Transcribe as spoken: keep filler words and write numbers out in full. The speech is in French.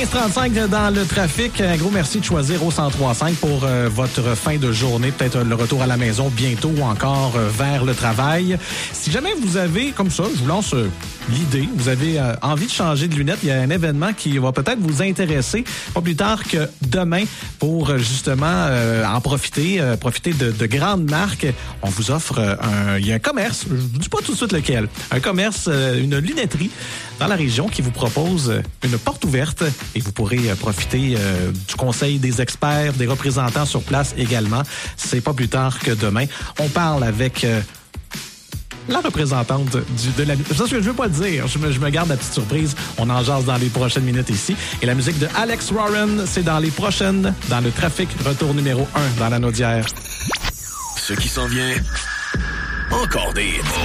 quinze trente-cinq dans le trafic. Un gros merci de choisir au cent trois virgule cinq pour euh, votre fin de journée. Peut-être le retour à la maison bientôt ou encore euh, vers le travail. Si jamais vous avez, comme ça, je vous lance euh, l'idée, vous avez euh, envie de changer de lunettes, il y a un événement qui va peut-être vous intéresser pas plus tard que demain pour euh, justement euh, en profiter, euh, profiter de, de grandes marques. On vous offre euh, un, il y a un commerce, je vous dis pas tout de suite lequel, un commerce, euh, une lunetterie dans la région qui vous propose une porte ouverte et vous pourrez profiter euh, du conseil des experts, des représentants sur place également. C'est pas plus tard que demain. On parle avec euh, la représentante du, de la... C'est ça que je veux pas le dire. Je me, je me garde la petite surprise. On en jase dans les prochaines minutes ici. Et la musique de Alex Warren, c'est dans les prochaines, dans le trafic, retour numéro un dans la Naudière. Ce qui s'en vient, encore des...